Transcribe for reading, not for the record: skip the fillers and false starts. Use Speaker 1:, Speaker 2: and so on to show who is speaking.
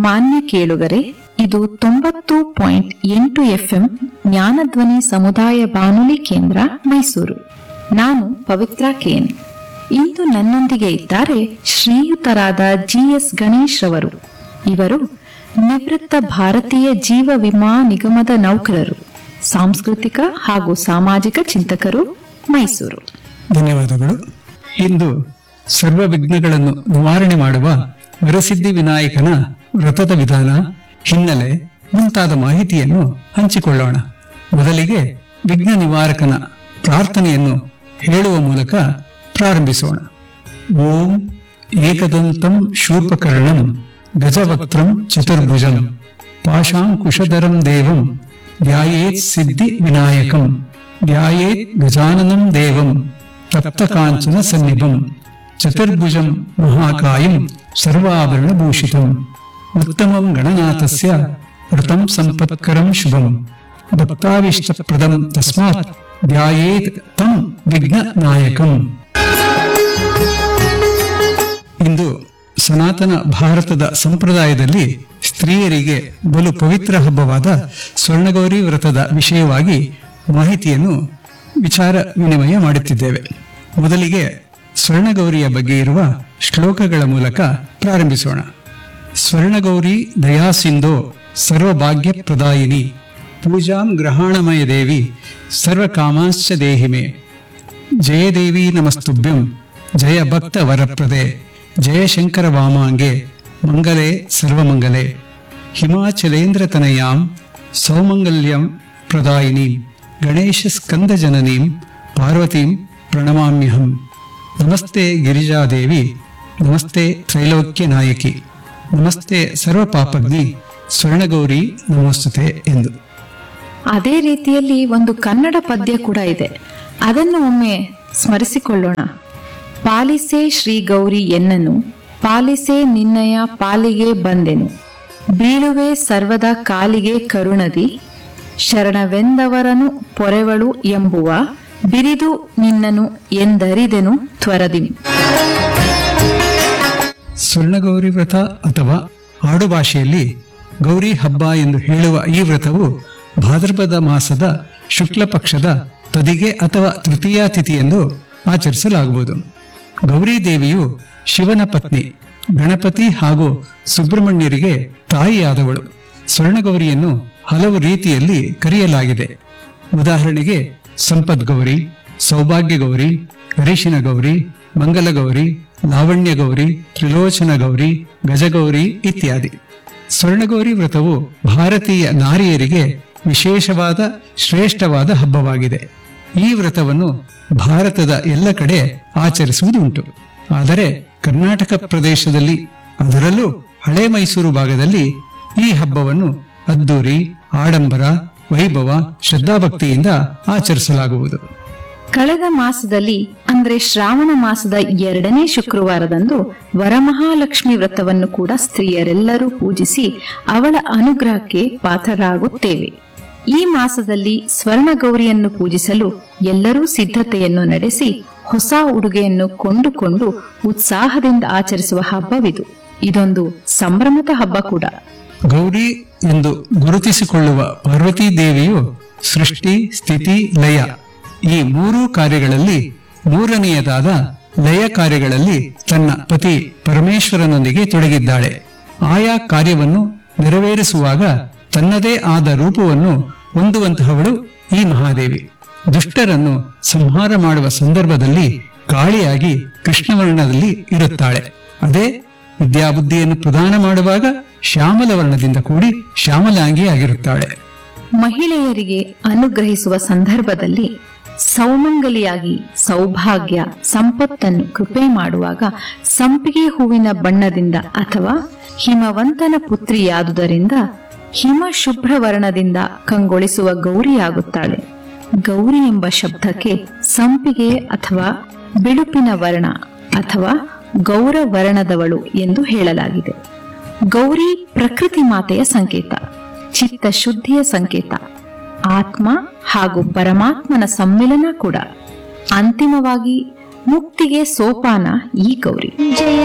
Speaker 1: ಮಾನ್ಯ ಕೇಳುಗರೆ, ಇದು 90.8 FM ಜ್ಞಾನಧ್ವನಿ ಸಮುದಾಯ ಬಾನುಲಿ ಕೇಂದ್ರ ಮೈಸೂರು. ನಾನು ಪವಿತ್ರ ಕೇನ್. ಇಂದು ನನ್ನೊಂದಿಗೆ ಇದ್ದಾರೆ ಶ್ರೀಯುತರಾದ GS ಗಣೇಶ್ ರವರು. ಇವರು ನಿವೃತ್ತ ಭಾರತೀಯ ಜೀವ ವಿಮಾ ನಿಗಮದ ನೌಕರರು, ಸಾಂಸ್ಕೃತಿಕ ಹಾಗೂ ಸಾಮಾಜಿಕ ಚಿಂತಕರು, ಮೈಸೂರು.
Speaker 2: ಧನ್ಯವಾದಗಳು. ಇಂದು ಸರ್ವ ವಿಘ್ನಗಳನ್ನು ನಿವಾರಣೆ ಮಾಡುವ ವರಸಿದ್ಧಿ ವಿನಾಯಕನ ವ್ರತದ ವಿಧಾನ, ಹಿನ್ನೆಲೆ ಮುಂತಾದ ಮಾಹಿತಿಯನ್ನು ಹಂಚಿಕೊಳ್ಳೋಣ. ಮೊದಲಿಗೆ ವಿಘ್ನ ನಿವಾರಕನ ಪ್ರಾರ್ಥನೆಯನ್ನು ಹೇಳುವ ಮೂಲಕ ಪ್ರಾರಂಭಿಸೋಣ. ಓಂ ಏಕದಂತಂ ಶೂರ್ಪಕರ್ಣಂ ಗಜವಕ್ತ್ರಂ ಚತುರ್ಭುಜಂ ಪಾಶಾಂಕುಶಧರಂ ದೇವಂ ಧ್ಯಾಯೇತ್ ಸಿದ್ಧಿ ವಿನಾಯಕಂ ಧ್ಯಾಯೇತ್ ಗಜಾನನಂ ದೇವಂ ತಪ್ತಕಾಂಚನ ಸನ್ನಿಭಂ ಚತುರ್ಭುಜಂ ಮಹಾಕಾಯಂ ಸರ್ವಾಭರಣಭೂಷಿತಂ ಉತ್ತಮಂ ಗಣನಾಥಸ್ಯ ವ್ರತಂ ಸಂಪತ್ಕರಂ ಶುಭಂ ಭಕ್ತಾವಿಷ್ಟಪ್ರದಂ ತಸ್ಮಾತ್ ಧ್ಯಾಯೇತ್ ತಂ ವಿಘ್ನನಾಯಕಂ. ಇಂದು ಸನಾತನ ಭಾರತದ ಸಂಪ್ರದಾಯದಲ್ಲಿ ಸ್ತ್ರೀಯರಿಗೆ ಬಲು ಪವಿತ್ರ ಹಬ್ಬವಾದ ಸ್ವರ್ಣಗೌರಿ ವ್ರತದ ವಿಷಯವಾಗಿ ಮಾಹಿತಿಯನ್ನು ವಿಚಾರ ವಿನಿಮಯ ಮಾಡುತ್ತಿದ್ದೇವೆ. ಮೊದಲಿಗೆ ಸ್ವರ್ಣಗೌರಿಯ ಬಗ್ಗೆ ಇರುವ ಶ್ಲೋಕಗಳ ಮೂಲಕ ಪ್ರಾರಂಭಿಸೋಣ. ಸ್ವರ್ಣಗೌರಿ ದಯಾಸಿಂಧೋ ಸರ್ವಭಾಗ್ಯ ಪ್ರದಾಯಿನಿ ಪೂಜಾಂ ಗ್ರಹಾಣಮಯ ದೇವಿ ಸರ್ವಕಾಮಾಂಶ್ಚ ದೇಹಿಮೆ ಜಯದೇವಿ ನಮಸ್ತುಭ್ಯಂ ಜಯ ಭಕ್ತ ವರಪ್ರದೆ ಜಯ ಶಂಕರ ವಾಮಾಂಗೆ ಮಂಗಲೇ ಸರ್ವಮಂಗಲೇ ಹಿಮಾಚಲೇಂದ್ರ ತನಯಾಂ ಸೌಮಂಗಲ್ಯಂ ಪ್ರದಾಯಿನಿ ಗಣೇಶ ಸ್ಕಂದ ಜನನೀಂ ಪಾರ್ವತೀಂ ಪ್ರಣಮಾಮ್ಯಹಂ. ನಮಸ್ತೆ ಗಿರಿಜಾದೇವಿ, ನಮಸ್ತೆ ತ್ರೈಲೋಕ್ಯ ನಾಯಕಿ, ನಮಸ್ತೆ ಸರ್ವಪಾಪಗ್ನಿ ಸ್ವರ್ಣಗೌರಿ ನಮೋಸ್ತುತೆ ಎಂದು.
Speaker 1: ಅದೇ ರೀತಿಯಲ್ಲಿ ಒಂದು ಕನ್ನಡ ಪದ್ಯ ಕೂಡ ಇದೆ, ಅದನ್ನು ಒಮ್ಮೆ ಸ್ಮರಿಸಿಕೊಳ್ಳೋಣ. ಪಾಲಿಸೆ ಶ್ರೀ ಗೌರಿ ಎನ್ನನು, ಪಾಲಿಸೆ ನಿನ್ನಯ ಪಾಲಿಗೆ ಬಂದೆನು, ಬೀಳುವೆ ಸರ್ವದ ಕಾಲಿಗೆ ಕರುಣದಿ, ಶರಣವೆಂದವರನು ಪೊರೆವಳು ಎಂಬುವ, ಬಿರಿದು ನಿನ್ನನು ಎಂದರಿದೆನು ತ್ವರದಿ.
Speaker 2: ಸ್ವರ್ಣಗೌರಿ ವ್ರತ ಅಥವಾ ಆಡುಭಾಷೆಯಲ್ಲಿ ಗೌರಿ ಹಬ್ಬ ಎಂದು ಹೇಳುವ ಈ ವ್ರತವು ಭಾದ್ರಪದ ಮಾಸದ ಶುಕ್ಲ ಪಕ್ಷದ ತದಿಗೆ ಅಥವಾ ತೃತೀಯ ತಿಥಿಯೆಂದು ಆಚರಿಸಲಾಗುವುದು. ಗೌರಿ ದೇವಿಯು ಶಿವನ ಪತ್ನಿ, ಗಣಪತಿ ಹಾಗೂ ಸುಬ್ರಹ್ಮಣ್ಯರಿಗೆ ತಾಯಿಯಾದವಳು. ಸ್ವರ್ಣಗೌರಿಯನ್ನು ಹಲವು ರೀತಿಯಲ್ಲಿ ಕರೆಯಲಾಗಿದೆ. ಉದಾಹರಣೆಗೆ ಸಂಪತ್ ಗೌರಿ, ಸೌಭಾಗ್ಯ ಗೌರಿ, ಅರಿಶಿನ ಗೌರಿ, ಮಂಗಲ ಗೌರಿ, ಲಾವಣ್ಯ ಗೌರಿ, ತ್ರಿಲೋಚನ ಗೌರಿ, ಗಜಗೌರಿ ಇತ್ಯಾದಿ. ಸ್ವರ್ಣಗೌರಿ ವ್ರತವು ಭಾರತೀಯ ನಾರಿಯರಿಗೆ ವಿಶೇಷವಾದ ಶ್ರೇಷ್ಠವಾದ ಹಬ್ಬವಾಗಿದೆ. ಈ ವ್ರತವನ್ನು ಭಾರತದ ಎಲ್ಲ ಕಡೆ ಆಚರಿಸುವುದುಂಟು. ಆದರೆ ಕರ್ನಾಟಕ ಪ್ರದೇಶದಲ್ಲಿ, ಅದರಲ್ಲೂ ಹಳೆ ಮೈಸೂರು ಭಾಗದಲ್ಲಿ ಈ ಹಬ್ಬವನ್ನು ಅದ್ದೂರಿ, ಆಡಂಬರ, ವೈಭವ, ಶ್ರದ್ಧಾಭಕ್ತಿಯಿಂದ ಆಚರಿಸಲಾಗುವುದು.
Speaker 1: ಕಳೆದ ಮಾಸದಲ್ಲಿ ಅಂದ್ರೆ ಶ್ರಾವಣ ಮಾಸದ 2ನೇ ಶುಕ್ರವಾರದಂದು ವರಮಹಾಲಕ್ಷ್ಮಿ ವ್ರತವನ್ನು ಕೂಡ ಸ್ತ್ರೀಯರೆಲ್ಲರೂ ಪೂಜಿಸಿ ಅವಳ ಅನುಗ್ರಹಕ್ಕೆ ಪಾತ್ರರಾಗುತ್ತೇವೆ. ಈ ಮಾಸದಲ್ಲಿ ಸ್ವರ್ಣಗೌರಿಯನ್ನು ಪೂಜಿಸಲು ಎಲ್ಲರೂ ಸಿದ್ಧತೆಯನ್ನು ನಡೆಸಿ ಹೊಸ ಉಡುಗೆಯನ್ನು ಕೊಂಡುಕೊಂಡು ಉತ್ಸಾಹದಿಂದ ಆಚರಿಸುವ ಹಬ್ಬವಿದು. ಇದೊಂದು ಸಂಭ್ರಮದ ಹಬ್ಬ ಕೂಡ.
Speaker 2: ಗೌರಿ ಎಂದು ಗುರುತಿಸಿಕೊಳ್ಳುವ ಪಾರ್ವತೀ ದೇವಿಯು ಸೃಷ್ಟಿ, ಸ್ಥಿತಿ, ಲಯ ಈ 3 ಕಾರ್ಯಗಳಲ್ಲಿ ಮೂರನೆಯದಾದ ಲಯ ಕಾರ್ಯಗಳಲ್ಲಿ ತನ್ನ ಪತಿ ಪರಮೇಶ್ವರನೊಂದಿಗೆ ತೊಡಗಿದ್ದಾಳೆ. ಆಯಾ ಕಾರ್ಯವನ್ನು ನೆರವೇರಿಸುವಾಗ ತನ್ನದೇ ಆದ ರೂಪವನ್ನು ಹೊಂದುವಂತಹವಳು ಈ ಮಹಾದೇವಿ. ದುಷ್ಟರನ್ನು ಸಂಹಾರ ಮಾಡುವ ಸಂದರ್ಭದಲ್ಲಿ ಕಾಳಿಯಾಗಿ ಕೃಷ್ಣವರ್ಣದಲ್ಲಿ ಇರುತ್ತಾಳೆ. ಅದೇ ವಿದ್ಯಾಬುದ್ಧಿಯನ್ನು ಪ್ರದಾನ ಮಾಡುವಾಗ ಶ್ಯಾಮಲ ವರ್ಣದಿಂದ ಕೂಡಿ ಶ್ಯಾಮಲಾಂಗಿಯಾಗಿರುತ್ತಾಳೆ.
Speaker 1: ಮಹಿಳೆಯರಿಗೆ ಅನುಗ್ರಹಿಸುವ ಸಂದರ್ಭದಲ್ಲಿ ಸೌಮಂಗಲಿಯಾಗಿ ಸೌಭಾಗ್ಯ ಸಂಪತ್ತನ್ನು ಕೃಪೆ ಮಾಡುವಾಗ ಸಂಪಿಗೆ ಹೂವಿನ ಬಣ್ಣದಿಂದ ಅಥವಾ ಹಿಮವಂತನ ಪುತ್ರಿಯಾದುದರಿಂದ ಹಿಮ ಶುಭ್ರ ವರ್ಣದಿಂದ ಕಂಗೊಳಿಸುವ ಗೌರಿಯಾಗುತ್ತಾಳೆ. ಗೌರಿ ಎಂಬ ಶಬ್ದಕ್ಕೆ ಸಂಪಿಗೆ ಅಥವಾ ಬಿಳುಪಿನ ವರ್ಣ ಅಥವಾ ಗೌರ ವರ್ಣದವಳು ಎಂದು ಹೇಳಲಾಗಿದೆ. ಗೌರಿ ಪ್ರಕೃತಿ ಮಾತೆಯ ಸಂಕೇತ, ಚಿತ್ತ ಶುದ್ಧಿಯ ಸಂಕೇತ, ಆತ್ಮ ಹಾಗೂ ಪರಮಾತ್ಮನ ಸಮ್ಮಿಲನ ಕೂಡ. ಅಂತಿಮವಾಗಿ ಮುಕ್ತಿಗೆ ಸೋಪಾನ ಈ ಗೌರಿ.